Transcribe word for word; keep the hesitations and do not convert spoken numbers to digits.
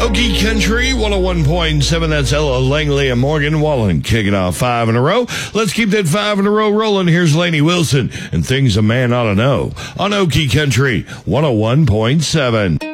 Okie Country one oh one point seven. That's Ella Langley and Morgan Wallen kicking off five in a row. Let's keep that five in a row rolling. Here's Lainey Wilson and Things a Man Ought to Know on Okie Country one oh one point seven.